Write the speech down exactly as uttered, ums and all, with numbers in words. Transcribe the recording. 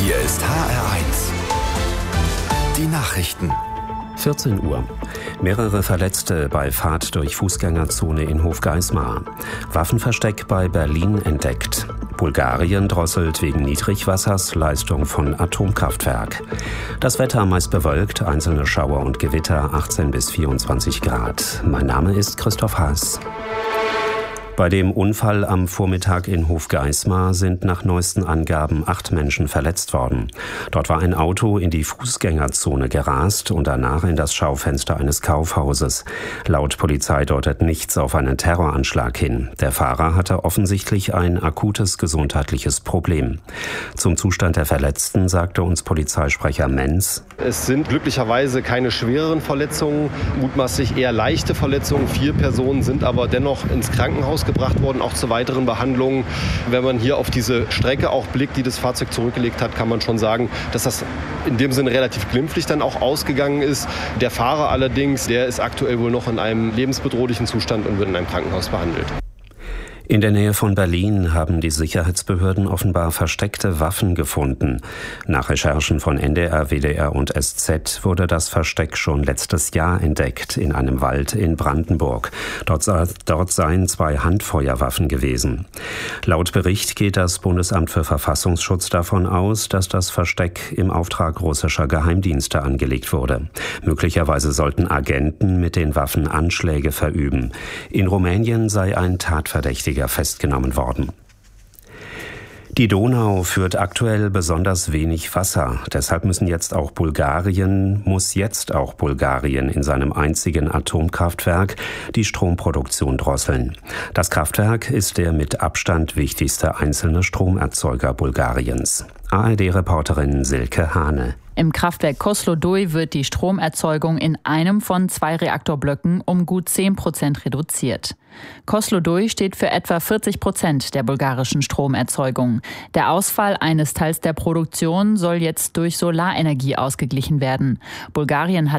Hier ist H R eins. Die Nachrichten. vierzehn Uhr. Mehrere Verletzte bei Fahrt durch Fußgängerzone in Hofgeismar. Waffenversteck bei Berlin entdeckt. Bulgarien drosselt wegen Niedrigwassers Leistung von Atomkraftwerk. Das Wetter meist bewölkt, einzelne Schauer und Gewitter, achtzehn bis vierundzwanzig Grad. Mein Name ist Christoph Haas. Bei dem Unfall am Vormittag in Hofgeismar sind nach neuesten Angaben acht Menschen verletzt worden. Dort war ein Auto in die Fußgängerzone gerast und danach in das Schaufenster eines Kaufhauses. Laut Polizei deutet nichts auf einen Terroranschlag hin. Der Fahrer hatte offensichtlich ein akutes gesundheitliches Problem. Zum Zustand der Verletzten sagte uns Polizeisprecher Menz: Es sind glücklicherweise keine schwereren Verletzungen, mutmaßlich eher leichte Verletzungen. Vier Personen sind aber dennoch ins Krankenhaus gebracht worden, auch zu weiteren Behandlungen. Wenn man hier auf diese Strecke auch blickt, die das Fahrzeug zurückgelegt hat, kann man schon sagen, dass das in dem Sinne relativ glimpflich dann auch ausgegangen ist. Der Fahrer allerdings, der ist aktuell wohl noch in einem lebensbedrohlichen Zustand und wird in einem Krankenhaus behandelt. In der Nähe von Berlin haben die Sicherheitsbehörden offenbar versteckte Waffen gefunden. Nach Recherchen von N D R, W D R und S Z wurde das Versteck schon letztes Jahr entdeckt in einem Wald in Brandenburg. Dort, dort seien zwei Handfeuerwaffen gewesen. Laut Bericht geht das Bundesamt für Verfassungsschutz davon aus, dass das Versteck im Auftrag russischer Geheimdienste angelegt wurde. Möglicherweise sollten Agenten mit den Waffen Anschläge verüben. In Rumänien sei ein Tatverdächtiger festgenommen worden. Die Donau führt aktuell besonders wenig Wasser. Deshalb müssen jetzt auch Bulgarien, muss jetzt auch Bulgarien in seinem einzigen Atomkraftwerk die Stromproduktion drosseln. Das Kraftwerk ist der mit Abstand wichtigste einzelne Stromerzeuger Bulgariens. A R D-Reporterin Silke Hane. Im Kraftwerk Kozloduy wird die Stromerzeugung in einem von zwei Reaktorblöcken um gut zehn Prozent reduziert. Kozloduy steht für etwa vierzig Prozent der bulgarischen Stromerzeugung. Der Ausfall eines Teils der Produktion soll jetzt durch Solarenergie ausgeglichen werden. Bulgarien hat